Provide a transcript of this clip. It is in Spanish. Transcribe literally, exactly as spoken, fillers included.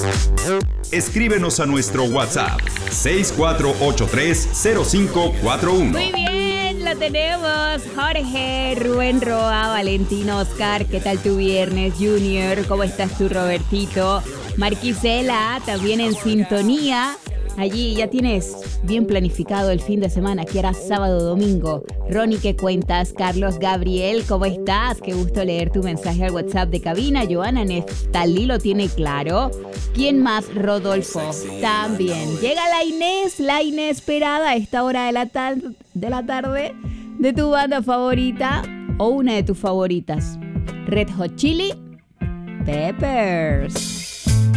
Escríbenos a nuestro WhatsApp seis cuatro ocho tres cero cinco cuatro uno. Muy bien, lo tenemos. Jorge, Rubén Roa, Valentino, Oscar, ¿qué tal tu viernes? Junior, ¿cómo estás tú, Robertito? Marquisela, también en sintonía. Allí ya tienes bien planificado el fin de semana, que era sábado, domingo. Ronnie, ¿qué cuentas? Carlos, Gabriel, ¿cómo estás? Qué gusto leer tu mensaje al WhatsApp de cabina. Joana Neftalí lo tiene claro. ¿Quién más? Rodolfo. También. Llega la Inés, la inesperada a esta hora de la, tar- de la tarde, de tu banda favorita o una de tus favoritas. Red Hot Chili Peppers.